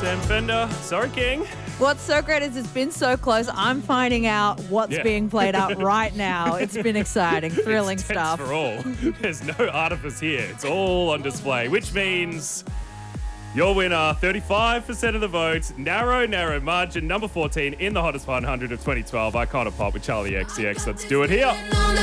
Sam Fender. Sorry, King. What's so great is it's been so close. I'm finding out what's being played out right now. It's been exciting, thrilling It's stuff. for all. There's no artifice here. It's all on display, which means your winner, 35% of the votes, narrow margin, number 14 in the hottest 100 of 2012, Icona Pop with Charlie XCX. Let's do it here.